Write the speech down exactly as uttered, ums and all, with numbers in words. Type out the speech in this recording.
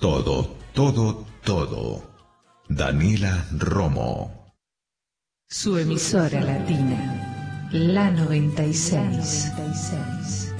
Todo, todo, todo. Daniela Romo. Su emisora latina, la noventa y seis.